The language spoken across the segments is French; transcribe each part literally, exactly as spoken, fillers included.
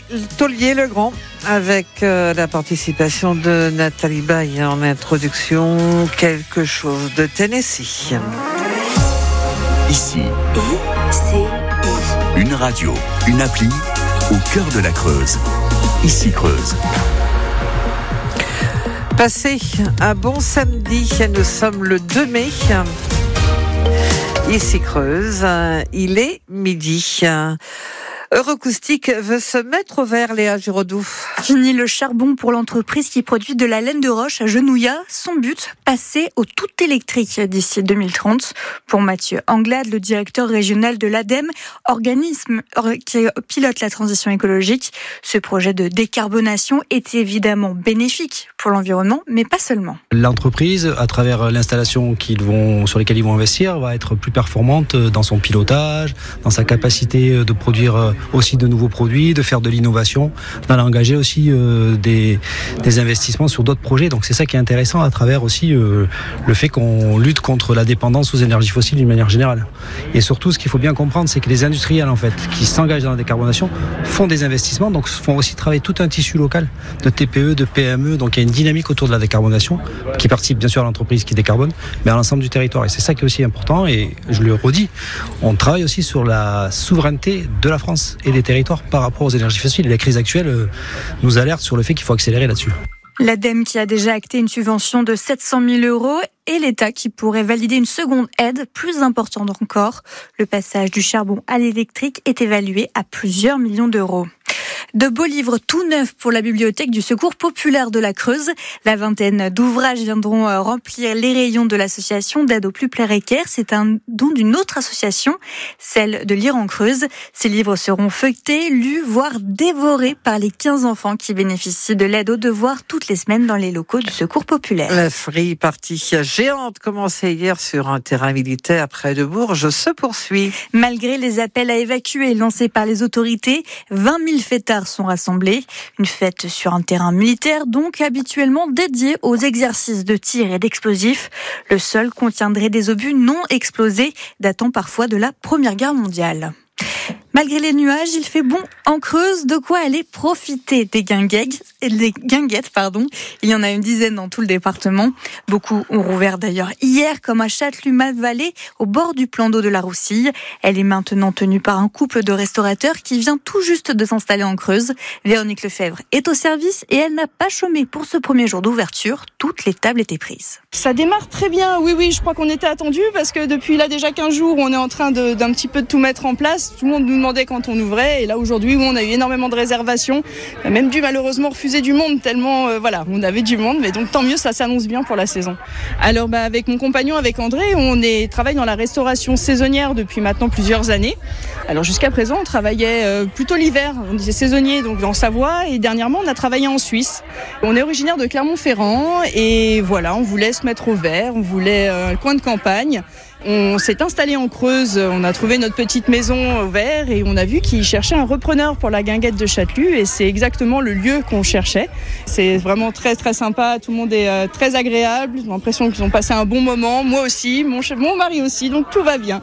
Taulier-le-Grand avec euh, la participation de Nathalie Baye en introduction, quelque chose de Tennessee. Ici, I C I. Une radio, une appli au cœur de la Creuse. Ici Creuse. Passez un bon samedi, nous sommes le deux mai. Ici Creuse, il est midi. Eurocoustic veut se mettre au vert, Léa Giraudou. Fini le charbon pour l'entreprise qui produit de la laine de roche à Genouillat. Son but, passer au tout électrique d'ici deux mille trente. Pour Mathieu Anglade, le directeur régional de l'ADEME, organisme qui pilote la transition écologique, ce projet de décarbonation est évidemment bénéfique pour l'environnement, mais pas seulement. L'entreprise, à travers l'installation qu'ils vont, sur laquelle ils vont investir, va être plus performante dans son pilotage, dans sa capacité de produire aussi de nouveaux produits, de faire de l'innovation, d'aller engager aussi euh, des, des investissements sur d'autres projets. Donc c'est ça qui est intéressant à travers aussi euh, le fait qu'on lutte contre la dépendance aux énergies fossiles d'une manière générale. Et surtout, ce qu'il faut bien comprendre, c'est que les industriels en fait qui s'engagent dans la décarbonation font des investissements, donc font aussi travailler tout un tissu local de T P E, de P M E. Donc il y a une dynamique autour de la décarbonation qui participe bien sûr à l'entreprise qui décarbone, mais à l'ensemble du territoire. Et c'est ça qui est aussi important. Et je le redis, on travaille aussi sur la souveraineté de la France et des territoires par rapport aux énergies fossiles. Et la crise actuelle euh, nous alerte sur le fait qu'il faut accélérer là-dessus. L'ADEME qui a déjà acté une subvention de sept cent mille euros et l'État qui pourrait valider une seconde aide plus importante encore. Le passage du charbon à l'électrique est évalué à plusieurs millions d'euros. De beaux livres tout neufs pour la bibliothèque du Secours populaire de la Creuse. La vingtaine d'ouvrages viendront remplir les rayons de l'association d'aide aux plus précaires. C'est un don d'une autre association, celle de Lire en Creuse. Ces livres seront feuilletés, lus, voire dévorés par les quinze enfants qui bénéficient de l'aide aux devoirs toutes les semaines dans les locaux du Secours populaire. La free party géante commencée hier sur un terrain militaire près de Bourges se poursuit. Malgré les appels à évacuer lancés par les autorités, vingt mille fêtards sont rassemblés. Une fête sur un terrain militaire, donc habituellement dédié aux exercices de tir et d'explosifs. Le sol contiendrait des obus non explosés, datant parfois de la Première Guerre mondiale. Malgré les nuages, il fait bon en Creuse, de quoi aller profiter des guinguettes, des guinguettes, pardon. Il y en a une dizaine dans tout le département. Beaucoup ont rouvert d'ailleurs hier, comme à Châtelumas-Vallée, au bord du plan d'eau de la Roussille. Elle est maintenant tenue par un couple de restaurateurs qui vient tout juste de s'installer en Creuse. Véronique Lefebvre est au service et elle n'a pas chômé pour ce premier jour d'ouverture. Toutes les tables étaient prises. Ça démarre très bien, oui, oui, je crois qu'on était attendu parce que depuis là déjà quinze jours, on est en train de, d'un petit peu de tout mettre en place. Tout le monde nous demandait quand on ouvrait et là aujourd'hui où on a eu énormément de réservations. On a même dû malheureusement refuser du monde tellement euh, voilà, on avait du monde, mais donc tant mieux, ça s'annonce bien pour la saison. Alors bah, avec mon compagnon, avec André, on est, travaille dans la restauration saisonnière depuis maintenant plusieurs années. Alors jusqu'à présent, on travaillait euh, plutôt l'hiver, on disait saisonnier donc en Savoie et dernièrement on a travaillé en Suisse. On est originaire de Clermont-Ferrand et voilà, on voulait se mettre au vert, on voulait euh, un coin de campagne. On s'est installé en Creuse, on a trouvé notre petite maison au vert et on a vu qu'ils cherchaient un repreneur pour la guinguette de Châtelus et c'est exactement le lieu qu'on cherchait. C'est vraiment très très sympa, tout le monde est euh, très agréable, j'ai l'impression qu'ils ont passé un bon moment, moi aussi, mon, mon mari aussi, donc tout va bien.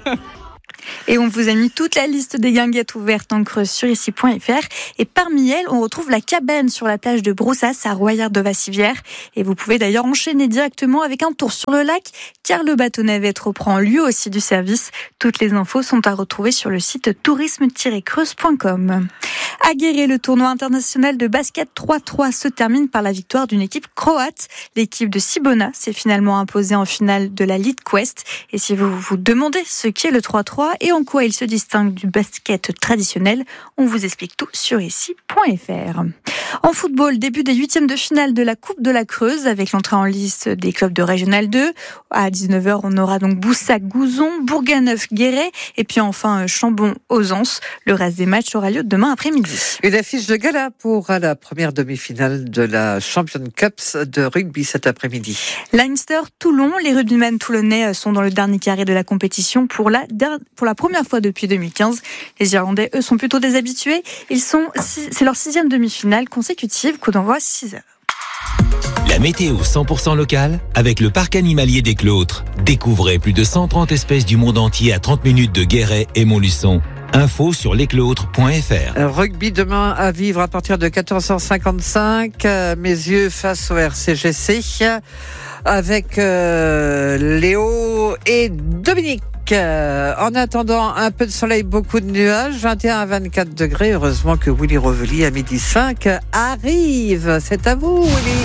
Et on vous a mis toute la liste des guinguettes ouvertes en Creuse sur ici point f r. Et parmi elles, on retrouve la cabane sur la plage de Broussas à Royère-de-Vassivière. Et vous pouvez d'ailleurs enchaîner directement avec un tour sur le lac, car le bateau navette reprend lui aussi du service. Toutes les infos sont à retrouver sur le site tourisme tiret creuse point com. À Guéret, le tournoi international de basket trois trois se termine par la victoire d'une équipe croate. L'équipe de Cibona s'est finalement imposée en finale de la Lead Quest. Et si vous vous demandez ce qu'est le trois trois et en quoi il se distingue du basket traditionnel, on vous explique tout sur ici point f r. En football, début des huitièmes de finale de la Coupe de la Creuse avec l'entrée en liste des clubs de Régional deux. À dix-neuf heures, on aura donc Boussac-Gouzon, Bourganeuf-Guéret et puis enfin Chambon-Ozance. Le reste des matchs aura lieu demain après-midi. Une affiche de gala pour la première demi-finale de la Champions Cup de rugby cet après-midi. Leinster-Toulon, les rugbymen toulonnais sont dans le dernier carré de la compétition pour la, pour la première fois depuis deux mille quinze. Les Irlandais, eux, sont plutôt des habitués. Ils sont, c'est leur sixième demi-finale consécutive, coup d'envoi six heures. La météo cent pour cent locale avec le parc animalier des Clôtres. Découvrez plus de cent trente espèces du monde entier à trente minutes de Guéret et Montluçon. Info sur lescleautres point f r. Euh, Rugby demain à vivre à partir de quatorze heures cinquante-cinq. Euh, mes yeux face au R C G C avec euh, Léo et Dominique. Euh, en attendant, un peu de soleil, beaucoup de nuages, vingt et un à vingt-quatre degrés. Heureusement que Willy Rovelli à midi cinq arrive. C'est à vous, Willy.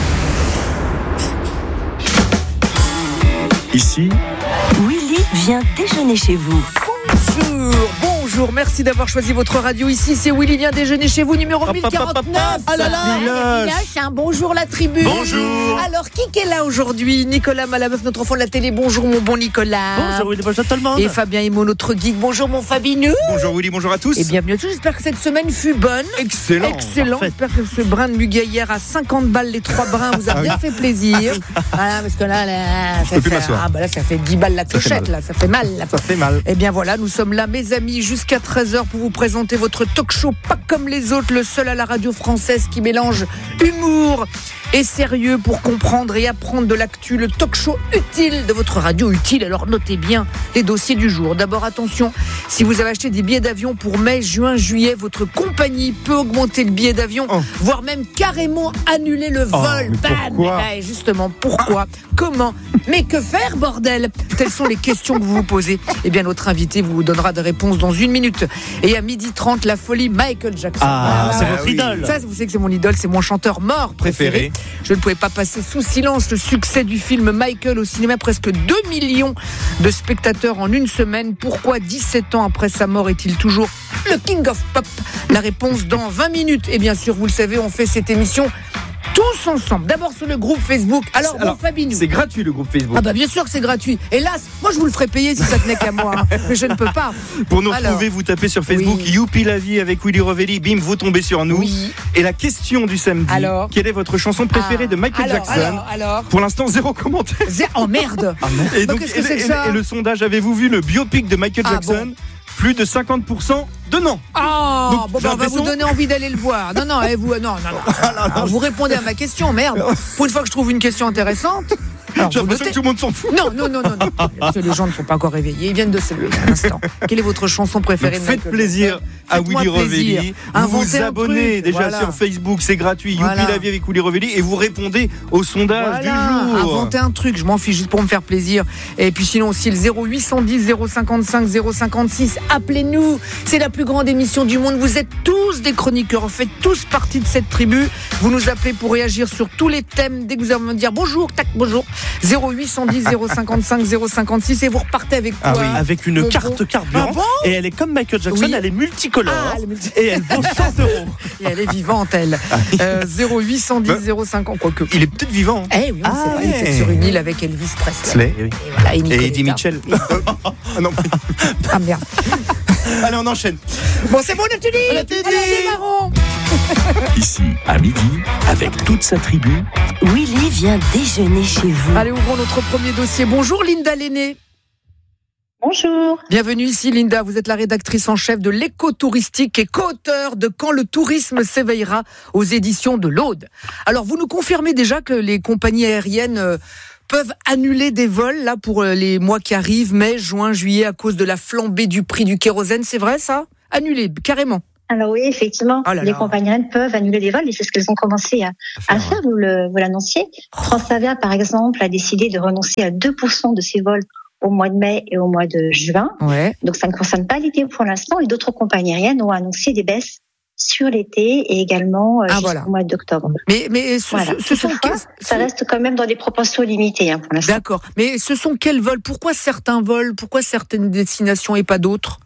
Ici, Willy vient déjeuner chez vous. Bonjour, bonjour, merci d'avoir choisi votre radio. Ici, c'est Willy vient déjeuner chez vous, numéro mille quarante-neuf. Ah là là, c'est un bonjour la tribu. Bonjour. Alors, qui est là aujourd'hui? Nicolas Malameuf, notre enfant de la télé. Bonjour, mon bon Nicolas. Bonjour Willy, bonjour tout le monde. Et Fabien Imo, notre geek. Bonjour, mon Fabinou. Bonjour Willy, bonjour à tous. Et bienvenue à tous. J'espère que cette semaine fut bonne. Excellent. Excellent. Parfait. J'espère que ce brin de muguet hier à cinquante balles, les trois brins, vous a Ah bien oui. fait plaisir. Voilà, parce que là, là, ça peux plus fait, m'asseoir. ah, bah là, ça fait dix balles la fait clochette, mal. là. Ça fait mal, là. Ça fait mal. Eh bien voilà, nous sommes là, mes amis, jusqu'à treize heures pour vous présenter votre talk show pas comme les autres, le seul à la radio française qui mélange humour et sérieux pour comprendre et apprendre de l'actu, le talk show utile de votre radio utile. Alors notez bien les dossiers du jour. D'abord attention, si vous avez acheté des billets d'avion pour mai, juin, juillet, votre compagnie peut augmenter le billet d'avion, Oh. voire même carrément annuler le Oh, vol. mais Bam, pourquoi eh ben, justement, pourquoi, comment, mais que faire, bordel? Telles sont les questions que vous vous posez. Eh bien, notre invité vous donnera des réponses dans une minute. Et à midi trente, la folie Michael Jackson. Ah, Voilà. c'est votre oui. idole. Ça, vous savez que c'est mon idole, c'est mon chanteur mort préféré. Préféré. Je ne pouvais pas passer sous silence le succès du film Michael au cinéma, presque deux millions de spectateurs en une semaine. Pourquoi dix-sept ans après sa mort est-il toujours le King of Pop? La réponse dans vingt minutes. Et bien sûr, vous le savez, on fait cette émission tous ensemble. D'abord sur le groupe Facebook. Alors, bon, Alors, Fabinou. C'est gratuit le groupe Facebook. Ah bah bien sûr que c'est gratuit. Hélas, moi je vous le ferais payer si ça tenait qu'à moi, hein. Mais je ne peux pas. Pour nous Alors. retrouver, vous tapez sur Facebook Oui. Youpi la vie avec Willy Rovelli. Bim, vous tombez sur nous. Oui. Et la question du samedi. Alors. Quelle est votre chanson préférée Ah. de Michael alors, Jackson? Alors, alors. Pour l'instant, zéro commentaire. Zé- Oh merde. Et Bah, donc, qu'est-ce que et, c'est que et- ça et le sondage, avez-vous vu le biopic de Michael Ah, Jackson? Plus de cinquante pour cent de non. Oh, Donc, bon, j'ai bah, on va l'impression- vous donner envie d'aller le voir. Non, non, eh, vous, non, non, non. Alors, vous répondez à ma question, merde. Pour une fois que je trouve une question intéressante. Alors, J'ai vous l'impression notez. que tout le monde s'en fout. Non, non, non, non, non. Parce que les gens ne sont pas encore réveillés. Ils viennent de se lever à l'instant. Quelle est votre chanson préférée Donc, de faites Michael plaisir Jackson? à Faites-moi Willy plaisir. Rovelli. Vous Inventez vous un abonnez truc. déjà Voilà. sur Facebook, c'est gratuit. Youpi Voilà. la vie avec Willy Rovelli et vous répondez au sondage Voilà, du jour. inventez un truc, je m'en fiche juste pour me faire plaisir. Et puis sinon aussi le zéro huit cent dix zéro cinquante-cinq zéro cinquante-six, appelez-nous. C'est la plus grande émission du monde. Vous êtes tous des chroniqueurs, vous faites tous partie de cette tribu. Vous nous appelez pour réagir sur tous les thèmes. Dès que vous allez me dire bonjour, tac, bonjour. zéro huit cent dix zéro cinquante-cinq zéro cinquante-six et vous repartez avec quoi? Ah oui, Avec une Mon carte bon- carburant. Ah bon Et elle est comme Michael Jackson, Oui. elle est multicolore. Ah, elle est multi- Et elle vaut cent euros. Et elle est vivante, elle. Euh, zéro huit cent dix zéro cinquante, quoique. Il est peut-être vivant. Eh oui, on Ah sait pas, il est peut-être ouais. sur une île avec Elvis Presley. Slay. Et voilà, et Et Nicoletta. Eddie Mitchell. Ah non. Ah merde. Allez, on enchaîne. Bon, c'est bon, on a tout dit. On a tout dit. Allez, démarrons. ici, à midi, avec toute sa tribu, Willy vient déjeuner chez vous. Allez, ouvrons notre premier dossier. Bonjour Linda Lenné. Bonjour. Bienvenue ici Linda, vous êtes la rédactrice en chef de l'éco-touristique et co-auteur de Quand le tourisme s'éveillera aux éditions de l'Aude. Alors vous nous confirmez déjà que les compagnies aériennes euh, peuvent annuler des vols là pour euh, les mois qui arrivent, mai, juin, juillet, à cause de la flambée du prix du kérosène, c'est vrai ça? Annuler, carrément. Alors oui, effectivement, Oh là les là. compagnies aériennes peuvent annuler des vols et c'est ce qu'elles ont commencé à, à faire, vous, le, vous l'annonciez. Transavia, par exemple, a décidé de renoncer à deux pour cent de ses vols au mois de mai et au mois de juin. Ouais. Donc ça ne concerne pas l'été pour l'instant et d'autres compagnies aériennes ont annoncé des baisses sur l'été et également euh, Ah, jusqu'au voilà. mois d'octobre. Mais, mais ce, Voilà. ce- ce sont Toutefois, que- ça reste quand même dans des proportions limitées hein, pour l'instant. D'accord. Mais ce sont quels vols? Pourquoi certains vols? Pourquoi certaines destinations et pas d'autres?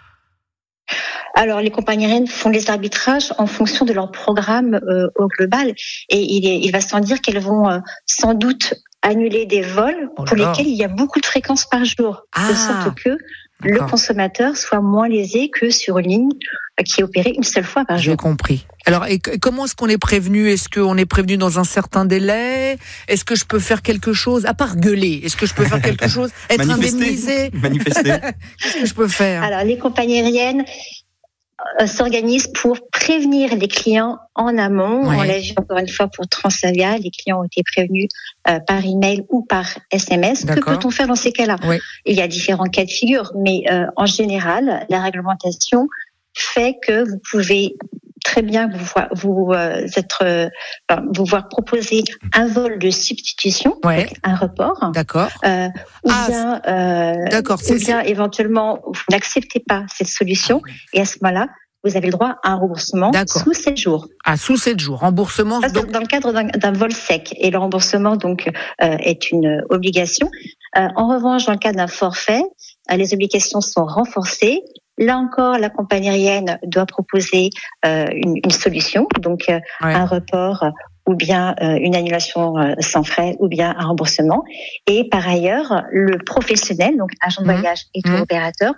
Alors, les compagnies aériennes font les arbitrages en fonction de leur programme euh, au global. Et il, est, il va sans dire qu'elles vont euh, sans doute annuler des vols Oh là pour là. lesquels il y a beaucoup de fréquences par jour. Ah, de sorte que le d'accord. consommateur soit moins lésé que sur une ligne euh, qui est opérée une seule fois par J'ai jour. compris. Alors, et que- comment est-ce qu'on est prévenu? Est-ce qu'on est prévenu dans un certain délai? Est-ce que je peux faire quelque chose? À part gueuler, est-ce que je peux faire quelque chose? Être Manifester. indemnisé? Manifester. Qu'est-ce que je peux faire? Alors, les compagnies aériennes, euh, s'organise pour prévenir les clients en amont. Ouais. On l'a vu encore une fois pour Transavia, les clients ont été prévenus euh, par email ou par S M S. Que D'accord. peut-on faire dans ces cas-là? Ouais. Il y a différents cas de figure, mais euh, en général, la réglementation fait que vous pouvez très bien vous voir, vous euh, être, euh, enfin, vous voir proposer un vol de substitution, Ouais. donc un report, D'accord. euh, ou Ah, bien, euh, D'accord, ou c'est- bien éventuellement vous n'acceptez pas cette solution, et à ce moment-là, vous avez le droit à un remboursement D'accord. sous sept jours. Ah, sous sept jours. Remboursement. Ça, c'est Donc, dans le cadre d'un, d'un vol sec, et le remboursement donc euh, est une obligation. Euh, en revanche, dans le cas d'un forfait, euh, les obligations sont renforcées. Là encore, la compagnie aérienne doit proposer euh, une, une solution, donc euh, Ouais. un report euh, ou bien euh, une annulation euh, sans frais ou bien un remboursement. Et par ailleurs, le professionnel, donc agent de Mhm. voyage et Mhm. tour opérateur,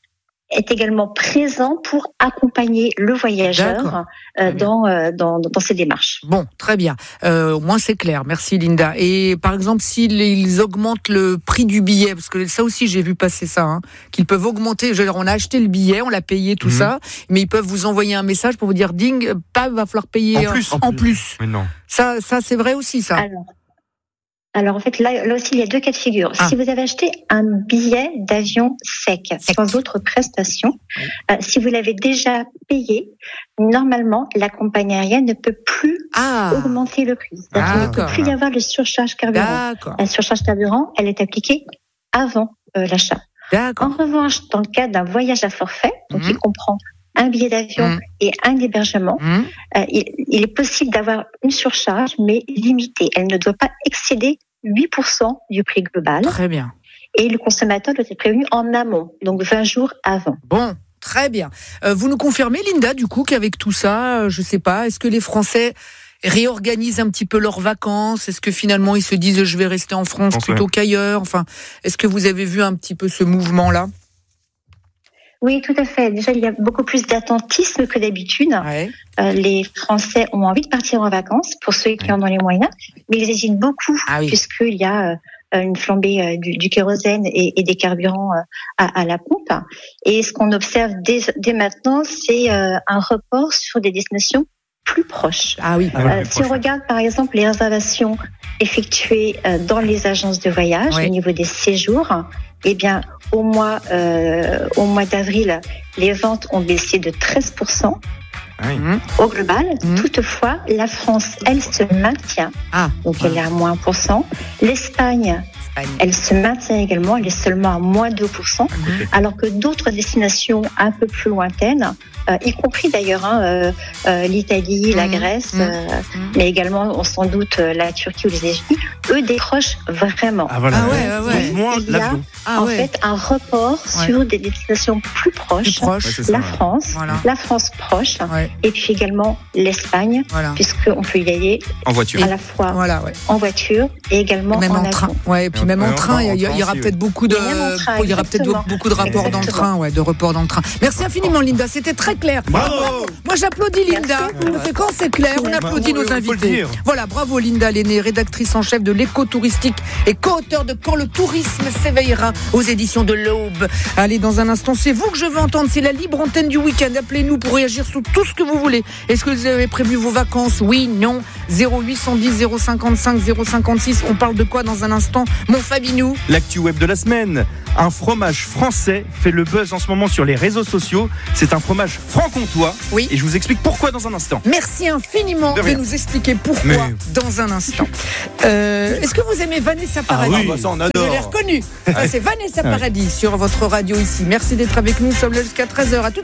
est également présent pour accompagner le D'accord. voyageur euh, dans, euh, dans, dans ses démarches. bon, très bien. Euh, au moins, c'est clair. Merci, Linda. Et par exemple, s'ils ils augmentent le prix du billet, parce que ça aussi, j'ai vu passer ça, hein, qu'ils peuvent augmenter. Je veux dire, on a acheté le billet, on l'a payé, tout Mhm. ça, mais ils peuvent vous envoyer un message pour vous dire, ding, pas, va falloir payer En plus. En plus. Mais non. Ça, ça c'est vrai aussi, ça. Alors, alors en fait, là, là aussi, il y a deux cas de figure. Ah. Si vous avez acheté un billet d'avion sec, sans autre prestation, euh, si vous l'avez déjà payé, normalement, la compagnie aérienne ne peut plus Ah, augmenter le prix. Ah, C'est-à-dire qu'il ne d'accord. peut plus y avoir de surcharge carburant. d'accord. La surcharge carburant, elle est appliquée avant euh, l'achat. En D'accord. revanche, dans le cas d'un voyage à forfait, donc Mhm. il comprend un billet d'avion Mhm. et un hébergement, Hum, euh, il, il est possible d'avoir une surcharge, mais limitée. Elle ne doit pas excéder huit pour cent du prix global. Très bien. Et le consommateur doit être prévenu en amont, donc vingt jours avant. Bon, très bien. Euh, vous nous confirmez, Linda, du coup, qu'avec tout ça, euh, je sais pas, est-ce que les Français réorganisent un petit peu leurs vacances? Est-ce que finalement ils se disent je vais rester en France France, plutôt ouais. qu'ailleurs? Enfin, est-ce que vous avez vu un petit peu ce mouvement-là? Oui, tout à fait. Déjà, il y a beaucoup plus d'attentisme que d'habitude. Ouais. Euh, les Français ont envie de partir en vacances, pour ceux qui en ont les moyens, mais ils hésitent beaucoup, Ah oui. puisqu'il y a euh, une flambée euh, du, du kérosène et, et des carburants euh, à, à la pompe. Et ce qu'on observe dès, dès maintenant, c'est euh, un report sur des destinations plus proches. Ah oui. Ah ouais, Euh, plus si on proche, ouais. regarde par exemple les réservations effectuées euh, dans les agences de voyage Ouais. au niveau des séjours, eh bien au mois euh, au mois d'avril, les ventes ont baissé de treize pour cent Ah oui. Hum, au global. Mhm. Toutefois, la France, elle se maintient, Ah, donc elle est à moins un pour cent. L'Espagne, Espagne. elle se maintient également, elle est seulement à moins deux pour cent, Mhm. alors que d'autres destinations un peu plus lointaines, euh, y compris d'ailleurs hein, euh, euh, l'Italie, la Mhm. Grèce, Mhm. euh, Mhm. mais également sans doute euh, la Turquie ou les Égyptes, eux décrochent vraiment. Ah voilà. Ah ouais, ouais, ouais. Donc, moins Il y a l'avion. Ah en ouais. fait un report Ouais. sur des destinations plus proches, Plus proche. Ouais, c'est ça, la ouais. France, Voilà. la France proche, Ouais, et puis également l'Espagne, voilà. puisqu'on peut y aller En voiture. à la fois Voilà, ouais. en voiture et également Même en, en avion. train. Ouais, et puis Et même en- en en- train, en il y, a- il y train aura aussi, peut-être beaucoup de, Et même en train, il y aura peut-être exactement. beaucoup de rapports dans le Exactement. train, ouais, de reports dans le train. Merci infiniment, Linda. C'était très clair. Bravo. Moi, j'applaudis Linda. Merci. Quand c'est clair, on Bah, applaudit oui, nos oui, faut le invités. dire. Voilà, bravo Linda Lenné, rédactrice en chef de l'éco-touristique et co-auteur de Quand le tourisme s'éveillera aux éditions de l'Aube. Allez, dans un instant, c'est vous que je veux entendre. C'est la libre antenne du week-end. Appelez-nous pour réagir sur tout ce que vous voulez. Est-ce que vous avez prévu vos vacances? Oui, non. zéro huit cent dix, zéro cinquante-cinq, zéro cinquante-six. On parle de quoi dans un instant? Mon Fabinou. L'actu web de la semaine. Un fromage français fait le buzz en ce moment sur les réseaux sociaux. C'est un fromage franc-comtois. Oui. Et je vous explique pourquoi dans un instant. Merci infiniment De de, rien. nous expliquer pourquoi Mais- dans un instant. Euh, Est-ce que vous aimez Vanessa Paradis? Ah oui, bah ça, on Je l'ai adore. reconnu. Ça, c'est Vanessa Paradis sur votre radio ici. Merci d'être avec nous. Nous sommes là jusqu'à treize heures. À tout de suite.